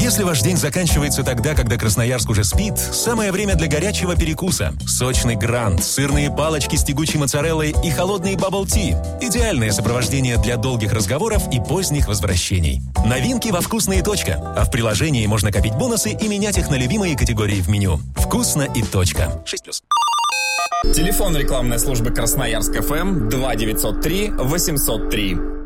Если ваш день заканчивается тогда, когда Красноярск уже спит, самое время для горячего перекуса. Сочный грант, сырные палочки с тягучей моцареллой и холодный бабл-ти. Идеальное сопровождение для долгих разговоров и поздних возвращений. Новинки во «Вкусно и точка». А в приложении можно копить бонусы и менять их на любимые категории в меню. «Вкусно и точка». 6+. Телефон рекламной службы Красноярск ФМ 2903 803.